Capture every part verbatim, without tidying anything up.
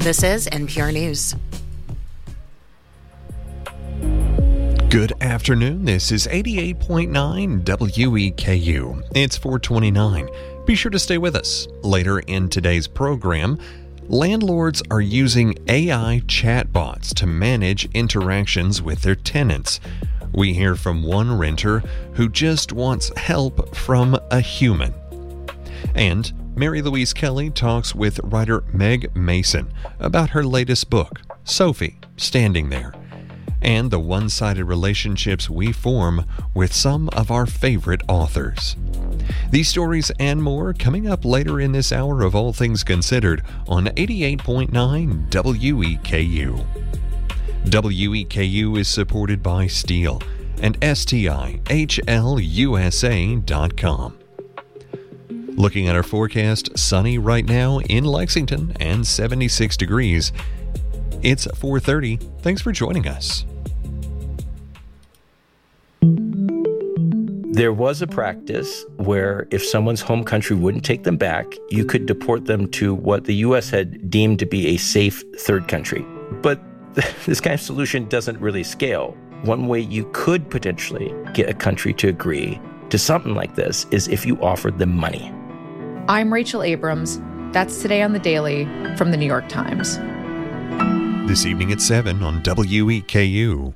This is N P R News. Good afternoon. This is eighty-eight point nine W E K U. It's four twenty-nine. Be sure to stay with us. Later in today's program, landlords are using A I chatbots to manage interactions with their tenants. We hear from one renter who just wants help from a human. And Mary Louise Kelly talks with writer Meg Mason about her latest book, Sophie, Standing There, and the one-sided relationships we form with some of our favorite authors. These stories and more coming up later in this hour of All Things Considered on eighty-eight point nine W E K U. W E K U is supported by Steel and S T I H L U S A dot com. Looking at our forecast, sunny right now in Lexington and seventy-six degrees. It's four thirty. Thanks for joining us. There was a practice where if someone's home country wouldn't take them back, you could deport them to what the U S had deemed to be a safe third country. But this kind of solution doesn't really scale. One way you could potentially get a country to agree to something like this is if you offered them money. I'm Rachel Abrams. That's Today on the Daily from the New York Times. This evening at seven on W E K U.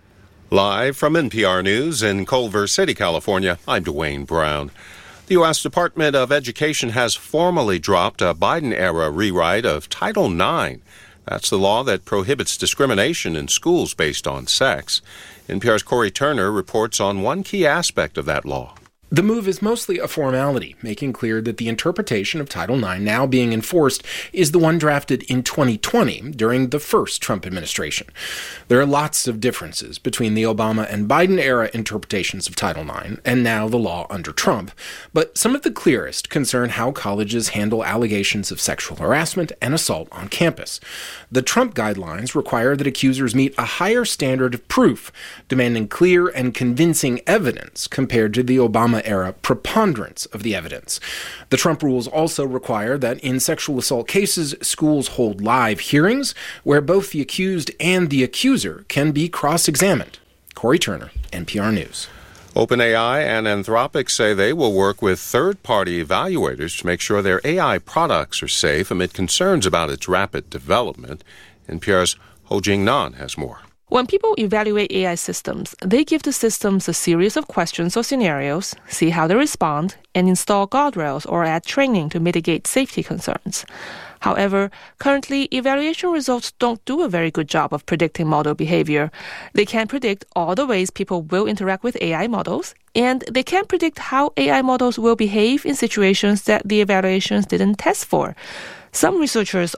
Live from N P R News in Culver City, California, I'm Dwayne Brown. The U S Department of Education has formally dropped a Biden-era rewrite of Title nine. That's the law that prohibits discrimination in schools based on sex. N P R's Corey Turner reports on one key aspect of that law. The move is mostly a formality, making clear that the interpretation of Title nine now being enforced is the one drafted in twenty twenty during the first Trump administration. There are lots of differences between the Obama and Biden-era interpretations of Title nine and now the law under Trump, but some of the clearest concern how colleges handle allegations of sexual harassment and assault on campus. The Trump guidelines require that accusers meet a higher standard of proof, demanding clear and convincing evidence compared to the Obama era preponderance of the evidence. The Trump rules also require that in sexual assault cases, schools hold live hearings where both the accused and the accuser can be cross-examined. Corey Turner, N P R News. OpenAI and Anthropic say they will work with third-party evaluators to make sure their A I products are safe amid concerns about its rapid development. N P R's Ho-Jing Nan has more. When people evaluate A I systems, they give the systems a series of questions or scenarios, see how they respond, and install guardrails or add training to mitigate safety concerns. However, currently, evaluation results don't do a very good job of predicting model behavior. They can't predict all the ways people will interact with A I models, and they can't predict how A I models will behave in situations that the evaluations didn't test for. Some researchers